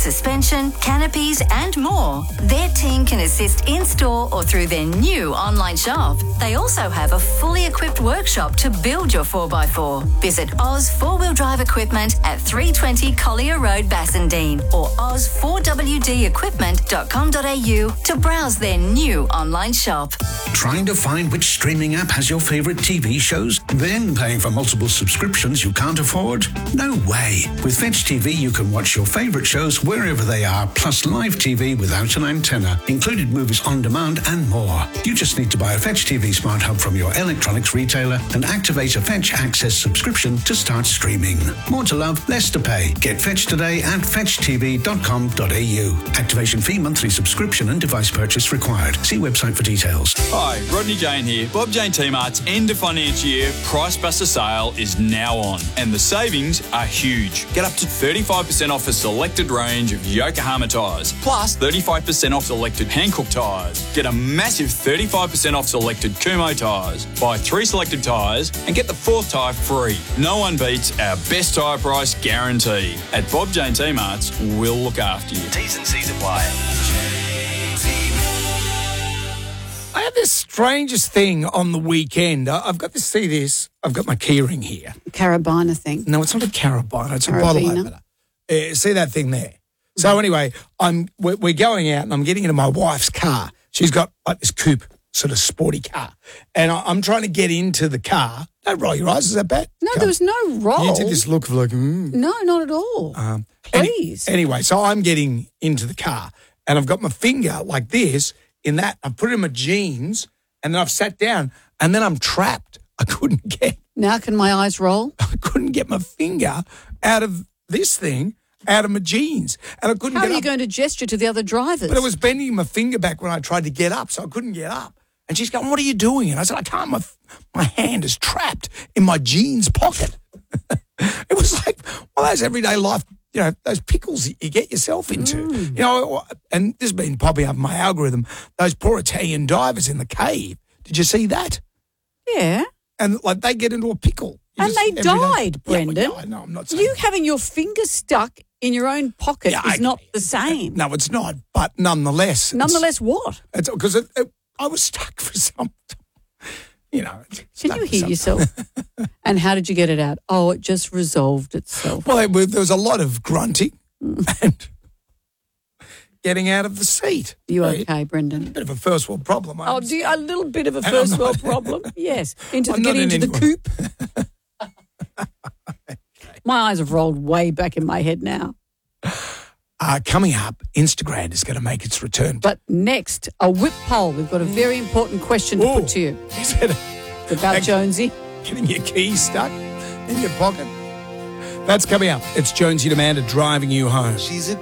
suspension, canopies and more, their team can assist in-store or through their new online shop. They also have a fully equipped workshop to build your 4x4. Visit Oz 4-Wheel Drive Equipment at 320 Collier Road, Bassendean or oz4wdequipment.com.au to browse their new online shop. Trying to find which streaming app has your favourite TV shows? Then paying for multiple subscriptions you can't afford? No way. With Fetch TV, you can watch your favourite shows wherever they are, plus live TV without an antenna, included movies on demand and more. You just need to buy a Fetch TV Smart Hub from your electronics retailer and activate a Fetch Access subscription to start streaming. More to love, less to pay. Get Fetch today at fetchtv.com.au. Activation fee, monthly subscription and device purchase required. See website for details. Hi, Rodney Jane here. Bob Jane T-Mart's end of financial year Price Buster sale is now on and the savings are huge. Get up to 35% off a selected range of Yokohama tyres, plus 35% off selected Hankook tyres. Get a massive 35% off selected Kumho tyres. Buy 3 selected tyres and get the 4th tyre free. No one beats our best tyre price guarantee. At Bob Jane T-Mart's, we'll look after you. T's and C's apply. I had this strangest thing on the weekend. I've got to see this. I've got my keyring here. Carabiner thing. No, it's not a carabiner. It's a bottle opener. See that thing there? So anyway, we're going out and I'm getting into my wife's car. She's got like this coupe, sort of sporty car. And I'm trying to get into the car. Don't roll your eyes. Is that bad? No, there was no roll. You did this look of like, No, not at all. Please. Anyway, so I'm getting into the car and I've got my finger like this in that. I put it in my jeans and then I've sat down and then I'm trapped. I couldn't get. Now can my eyes roll? I couldn't get my finger out of this thing, out of my jeans. And I couldn't How get are you up. going to gesture to the other drivers? But I was bending my finger back when I tried to get up, so I couldn't get up. And she's going, what are you doing? And I said, I can't. My hand is trapped in my jeans pocket. It was like one of those everyday life, those pickles that you get yourself into. And this has been popping up in my algorithm, those poor Italian divers in the cave. Did you see that? Yeah. And like they get into a pickle. And they died, Brendan. Yeah, no, I'm not saying you having your finger stuck in your own pocket is not the same. No, it's not. But nonetheless. Nonetheless what? It's because I was stuck for some time. Can you hear yourself? And how did you get it out? Oh, it just resolved itself. Well, there was a lot of grunting and getting out of the seat. You okay, Brendan? A bit of a first world problem. A little bit of a first world problem? Yes. Getting into the coupe. My eyes have rolled way back in my head now. Coming up, Instagram is going to make its return. But next, a whip poll. We've got a very important question to put to you. Is it about Jonesy? Getting your keys stuck in your pocket? That's coming up. It's Jonesy and Amanda driving you home.